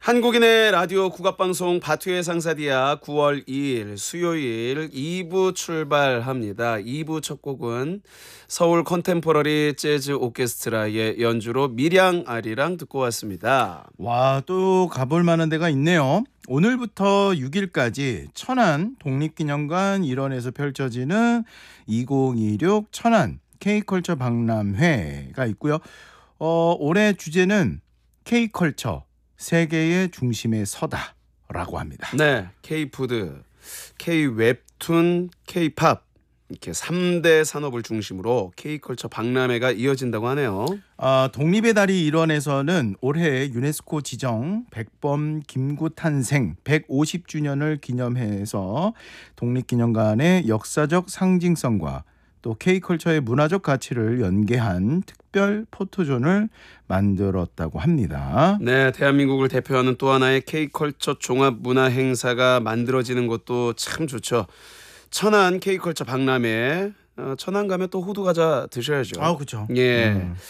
한국인의 라디오 국악방송 바투의 상사디아 9월 2일 수요일 2부 출발합니다. 2부 첫 곡은 서울 컨템포러리 재즈 오케스트라의 연주로 밀양아리랑 듣고 왔습니다. 와, 또 가볼 만한 데가 있네요. 오늘부터 6일까지 천안 독립기념관 일원에서 펼쳐지는 2026 천안 K컬처 박람회가 있고요. 올해 주제는 K컬처 세계의 중심에 서다라고 합니다. 네, K푸드, K웹툰, K팝 이렇게 3대 산업을 중심으로 K컬처 박람회가 이어진다고 하네요. 독립의 달이 일원에서는 올해 유네스코 지정 백범 김구 탄생 150주년을 기념해서 독립기념관의 역사적 상징성과 또 K컬처의 문화적 가치를 연계한 특별 포토존을 만들었다고 합니다. 네, 대한민국을 대표하는 또 하나의 K컬처 종합 문화 행사가 만들어지는 것도 참 좋죠. 천안 K컬처 박람회, 천안 가면 또 호두 과자 드셔야죠. 그렇죠. 예.